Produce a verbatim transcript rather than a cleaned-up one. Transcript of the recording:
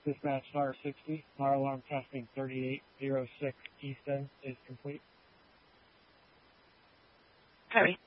Dispatch Star sixty, fire alarm testing thirty-eight oh six Easton is complete. Copy.